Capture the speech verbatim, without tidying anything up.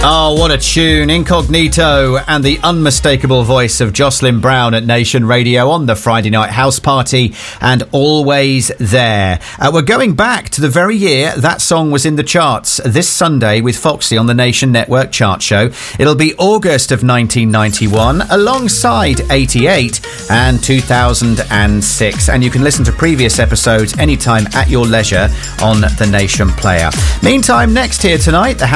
Oh, what a tune. Incognito and the unmistakable voice of Jocelyn Brown at Nation Radio on the Friday Night House Party and Always There. Uh, we're going back to the very year that song was in the charts this Sunday with Foxy on the Nation Network chart show. It'll be August of nineteen ninety-one alongside eighty-eight and two thousand six. And you can listen to previous episodes anytime at your leisure on the Nation Player. Meantime, next here tonight, the